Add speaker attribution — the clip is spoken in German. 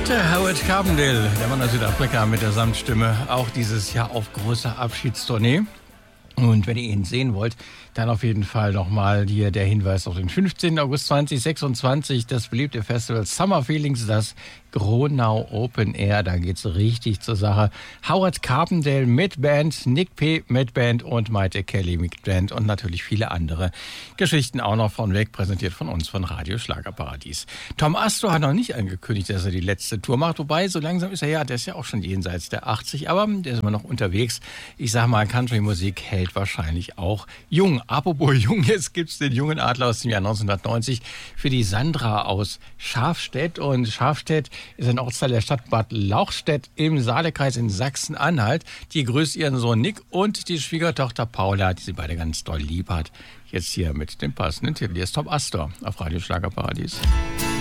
Speaker 1: Der Howard Carpendale, der Mann aus Südafrika mit der Samtstimme, auch dieses Jahr auf großer Abschiedstournee. Und wenn ihr ihn sehen wollt, dann auf jeden Fall nochmal hier der Hinweis auf den 15. August 2026, das beliebte Festival Summer Feelings, das Gronau Open Air. Da geht's richtig zur Sache. Howard Carpendale mit Band, Nick P. mit Band und Maite Kelly mit Band und natürlich viele andere Geschichten auch noch von weg, präsentiert von uns von Radio Schlagerparadies. Tom Astor hat noch nicht angekündigt, dass er die letzte Tour macht, wobei so langsam ist er ja, der ist ja auch schon jenseits der 80, aber der ist immer noch unterwegs. Ich sag mal, Country-Musik hält wahrscheinlich auch jung. Apropos jung, jetzt gibt's den jungen Adler aus dem Jahr 1990 für die Sandra aus Schafstedt. Und Schafstedt ist ein Ortsteil der Stadt Bad Lauchstädt im Saalekreis in Sachsen-Anhalt. Die grüßt ihren Sohn Nick und die Schwiegertochter Paula, die sie beide ganz doll lieb hat. Jetzt hier mit dem passenden Titel. Hier ist Tom Astor auf Radio Schlagerparadies.